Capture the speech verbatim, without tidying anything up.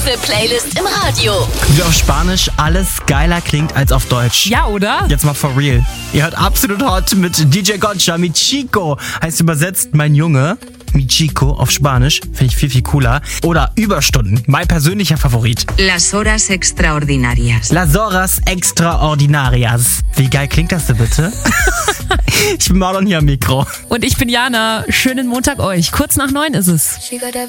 Playlist im Radio. Wie auf Spanisch alles geiler klingt als auf Deutsch. Ja, oder? Jetzt mal for real. Ihr hört Absolut Hot mit D J Gotcha, Mi Chico. Heißt übersetzt mein Junge. Mi Chico auf Spanisch. Finde ich viel, viel cooler. Oder Überstunden. Mein persönlicher Favorit. Las horas extraordinarias. Las horas extraordinarias. Wie geil klingt das denn bitte? Ich bin Marlon hier am Mikro. Und ich bin Jana. Schönen Montag euch. Kurz nach neun ist es.